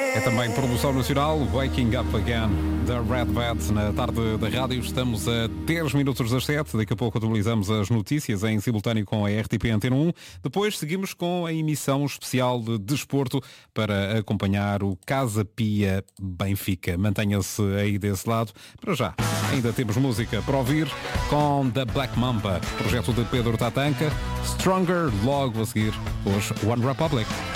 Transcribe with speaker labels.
Speaker 1: É também produção nacional, Waking Up Again, da Red Bat, na tarde da rádio. Estamos a 10 minutos das 7. Daqui a pouco atualizamos as notícias em simultâneo com a RTP Antena 1. Depois seguimos com a emissão especial de desporto para acompanhar o Casa Pia Benfica. Mantenha-se aí desse lado. Para já, ainda temos música para ouvir com The Black Mamba, projeto de Pedro Tatanka. Stronger, logo a seguir, hoje One Republic.